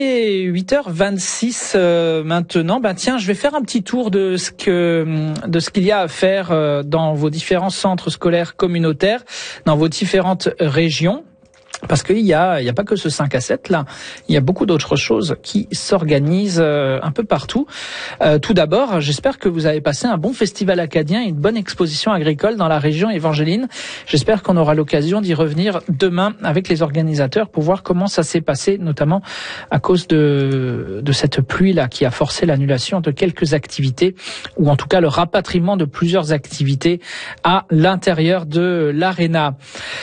Et 8h26 maintenant. Tiens, je vais faire un petit tour de ce qu'il y a à faire dans vos différents centres scolaires communautaires, dans vos différentes régions. Parce qu'il y a pas que ce 5 à 7 là, il y a beaucoup d'autres choses qui s'organisent un peu partout. Tout d'abord, j'espère que vous avez passé un bon festival acadien et une bonne exposition agricole dans la région Evangeline. J'espère qu'on aura l'occasion d'y revenir demain avec les organisateurs pour voir comment ça s'est passé, notamment à cause de cette pluie là qui a forcé l'annulation de quelques activités, ou en tout cas le rapatriement de plusieurs activités à l'intérieur de l'aréna.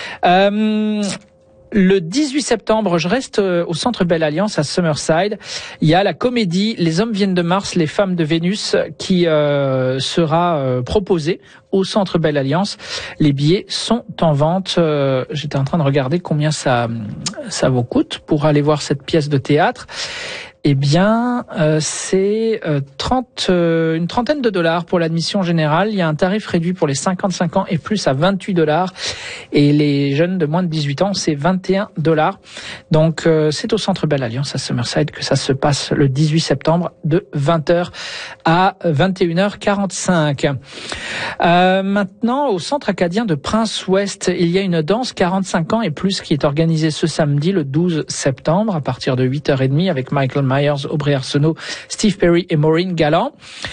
Le 18 septembre, je reste au Centre Belle Alliance à Summerside. Il y a la comédie Les hommes viennent de Mars, les femmes de Vénus qui sera proposée au Centre Belle Alliance. Les billets sont en vente. J'étais en train de regarder combien ça vous coûte pour aller voir cette pièce de théâtre. Eh bien, c'est une trentaine de dollars pour l'admission générale. Il y a un tarif réduit pour les 55 ans et plus à $28. Et les jeunes de moins de 18 ans, c'est $21. Donc, c'est au Centre Belle Alliance à Summerside que ça se passe le 18 septembre de 20h à 21h45. Maintenant, au Centre Acadien de Prince-Ouest, il y a une danse 45 ans et plus qui est organisée ce samedi, le 12 septembre, à partir de 8h30 avec Michael Myers, Aubrey Arsenault, Steve Perry et Maureen Galland.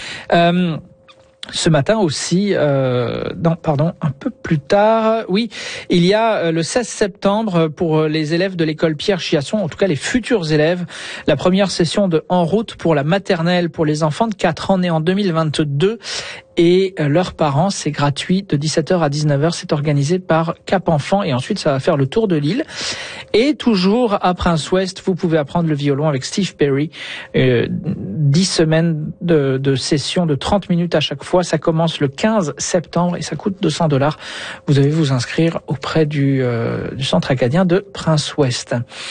Ce matin aussi, un peu plus tard, oui, il y a le 16 septembre pour les élèves de l'école Pierre Chiasson, en tout cas les futurs élèves, la première session de En route pour la maternelle pour les enfants de 4 ans nés en 2022 et leurs parents, c'est gratuit de 17h à 19h, c'est organisé par Cap Enfant et ensuite ça va faire le tour de l'île. Et toujours à Prince-Ouest, vous pouvez apprendre le violon avec Steve Perry, 10 semaines de session de 30 minutes à chaque fois. Ça commence le 15 septembre et ça coûte $200. Vous devez vous inscrire auprès du Centre Acadien de Prince-Ouest.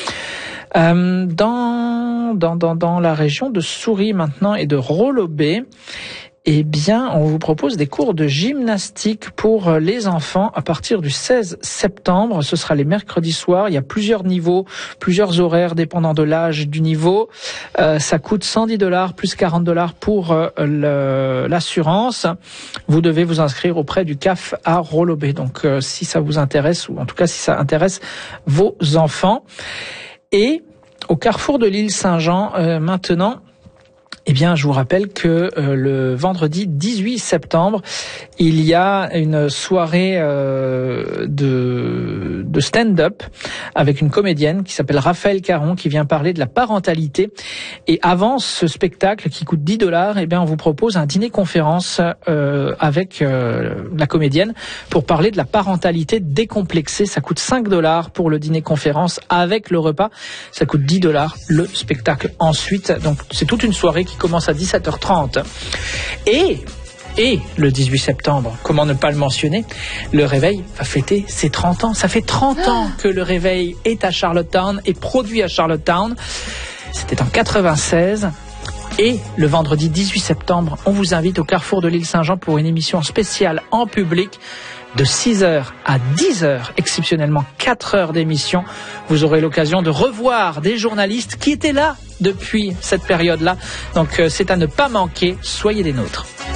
Dans la région de Souris maintenant et de Rolobé, eh bien, on vous propose des cours de gymnastique pour les enfants à partir du 16 septembre. Ce sera les mercredis soirs. Il y a plusieurs niveaux, plusieurs horaires dépendant de l'âge du niveau. Ça coûte $110 plus $40 pour l'assurance. Vous devez vous inscrire auprès du CAF à Rolobé. Donc, si ça vous intéresse, ou en tout cas si ça intéresse vos enfants. Et au carrefour de l'île Saint-Jean, maintenant, eh bien, je vous rappelle que le vendredi 18 septembre, il y a une soirée de stand-up avec une comédienne qui s'appelle Raphaël Caron qui vient parler de la parentalité. Et avant ce spectacle qui coûte $10, eh bien, on vous propose un dîner-conférence avec la comédienne pour parler de la parentalité décomplexée. Ça coûte $5 pour le dîner-conférence avec le repas. Ça coûte $10 le spectacle ensuite. Donc, c'est toute une soirée qui commence à 17h30. Et le 18 septembre, comment ne pas le mentionner, le Réveil va fêter ses 30 ans. Ça fait 30 ans que le Réveil est à Charlottetown et produit à Charlottetown. C'était en 96. Et le vendredi 18 septembre, on vous invite au carrefour de l'île Saint-Jean pour une émission spéciale en public de 6h à 10h, exceptionnellement 4 heures d'émission. Vous aurez l'occasion de revoir des journalistes qui étaient là depuis cette période-là. Donc c'est à ne pas manquer, soyez des nôtres.